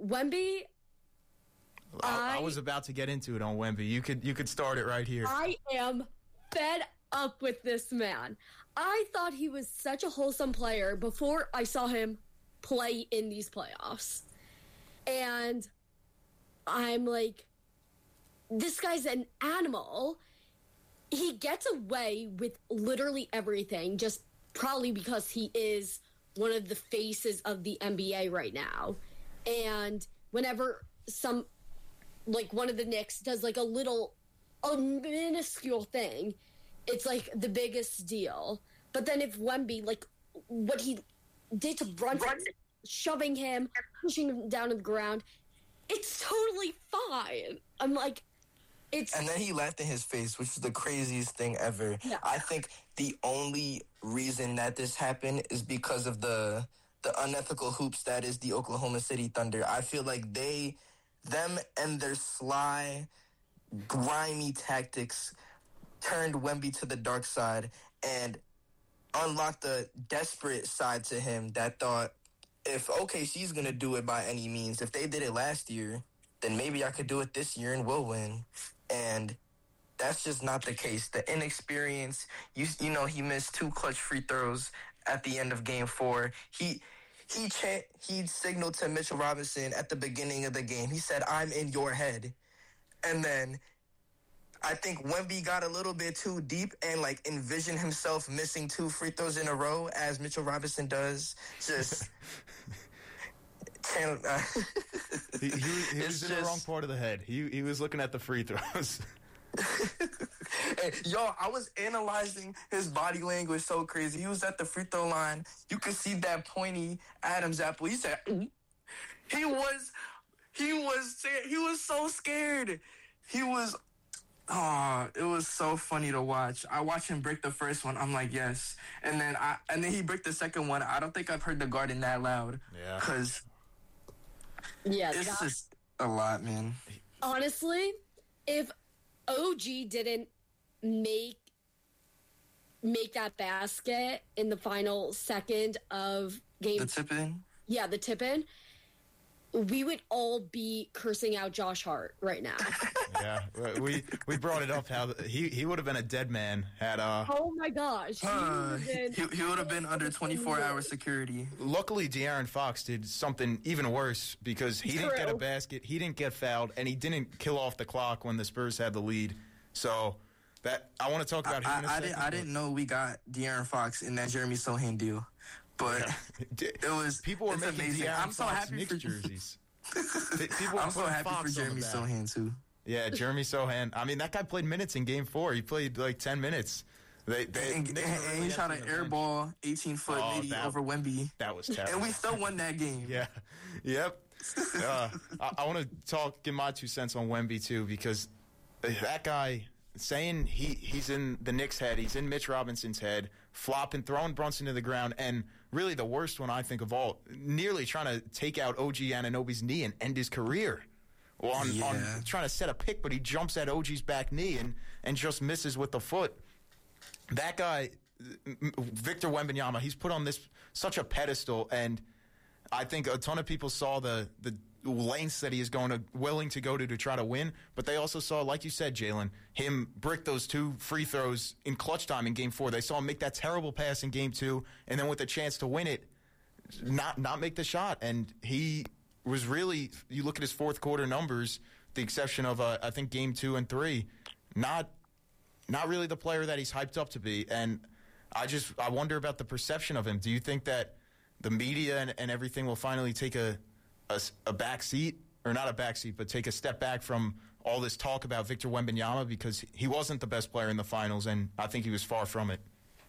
Wemby, I was about to get into it on Wemby. You could start it right here. I am fed up with this man. I thought he was such a wholesome player before I saw him play in these playoffs. And I'm like, this guy's an animal. He gets away with literally everything, just probably because he is one of the faces of the NBA right now. And whenever one of the Knicks does like a minuscule thing, it's like the biggest deal. But then if Wemby, like what he did to Brunson, shoving him, pushing him down to the ground, it's totally fine. I'm like, And then he laughed in his face, which is the craziest thing ever. Yeah. I think the only reason that this happened is because of the unethical hoops that is the Oklahoma City Thunder. I feel like them and their sly, grimy tactics turned Wemby to the dark side and unlocked a desperate side to him that thought, if OKC's going to do it by any means, if they did it last year, then maybe I could do it this year and we'll win. And that's just not the case. The inexperience, you know, he missed 2 clutch free throws at the end of Game 4. He signaled to Mitchell Robinson at the beginning of the game. He said, "I'm in your head." And then I think Wemby got a little bit too deep and like envisioned himself missing 2 free throws in a row as Mitchell Robinson does. Just he was in the wrong part of the head. He was looking at the free throws. Hey, I was analyzing his body language so crazy. He was at the free throw line. You could see that pointy Adam's apple. He said, he was so scared. It was so funny to watch. I watched him break the first one. I'm like, yes. And then he break the second one. I don't think I've heard the Garden that loud. Yeah. Because it's just a lot, man. Honestly, if OG didn't make that basket in the final second of game, The tip-in? Yeah, the tip-in, we would all be cursing out Josh Hart right now. Yeah, we brought it up how he would have been a dead man had. Oh my gosh, he would have been under 24-hour security. Luckily, De'Aaron Fox did something even worse because he didn't get a basket, he didn't get fouled, and he didn't kill off the clock when the Spurs had the lead. So that I want to talk about him in a second. I didn't know we got De'Aaron Fox in that Jeremy Sohan deal. But it was people were making amazing. De'Aaron I'm so Fox happy Knicks for jerseys. I'm so happy for Jeremy Sohan too. Yeah, Jeremy Sohan. I mean, that guy played minutes in Game 4. He played like 10 minutes. And he shot an air ball 18-foot midi over Wemby. That was terrible. And we still won that game. Yeah. Yep. I want to give my 2 cents on Wemby too, because that guy saying he's in the Knicks' head, he's in Mitch Robinson's head, flopping, throwing Brunson to the ground, and really the worst one I think of all, nearly trying to take out OG Anunoby's knee and end his career. On trying to set a pick, but he jumps at OG's back knee and just misses with the foot. That guy, Victor Wembanyama, he's put on such a pedestal, and I think a ton of people saw the lengths that he is willing to go to try to win, but they also saw, like you said, Jalen, him brick those 2 free throws in clutch time in Game 4. They saw him make that terrible pass in Game 2, and then with the chance to win it, not make the shot. And he was really, you look at his fourth quarter numbers, the exception of I think Game 2 and 3, not really the player that he's hyped up to be. And I wonder about the perception of him. Do you think that the media and everything will finally take a back seat, or not a back seat, but take a step back from all this talk about Victor Wembanyama, because he wasn't the best player in the finals, and I think he was far from it?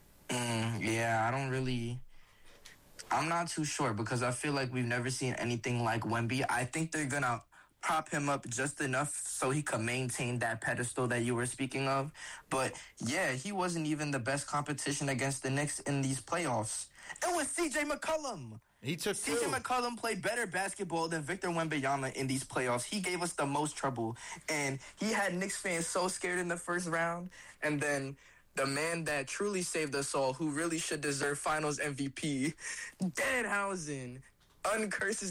I'm not too sure, because I feel like we've never seen anything like Wemby. I think they're going to prop him up just enough so he could maintain that pedestal that you were speaking of. But, yeah, he wasn't even the best competition against the Knicks in these playoffs. It was C.J. McCollum. C.J. McCollum played better basketball than Victor Wembanyama in these playoffs. He gave us the most trouble. And he had Knicks fans so scared in the first round. And then the man that truly saved us all, who really should deserve Finals MVP, Danhausen, uncurses